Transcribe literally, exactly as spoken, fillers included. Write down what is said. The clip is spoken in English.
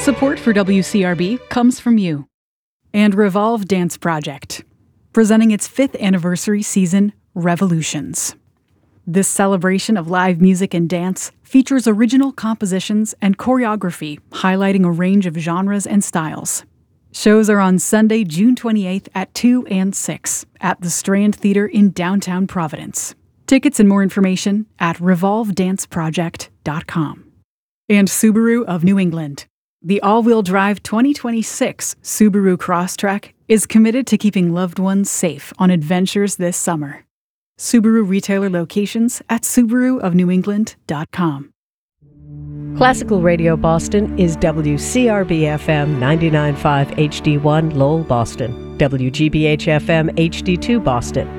Support for W C R B comes from you. And Revolve Dance Project, presenting its fifth anniversary season, Revolutions. This celebration of live music and dance features original compositions and choreography highlighting a range of genres and styles. Shows are on Sunday, June twenty-eighth at two and six at the Strand Theater in downtown Providence. Tickets and more information at revolve dance project dot com. And Subaru of New England. The all-wheel drive twenty twenty-six Subaru Crosstrek is committed to keeping loved ones safe on adventures this summer. Subaru retailer locations at subaru of new england dot com. Classical Radio Boston is W C R B F M ninety-nine point five H D one Lowell, Boston, W G B H F M H D two Boston,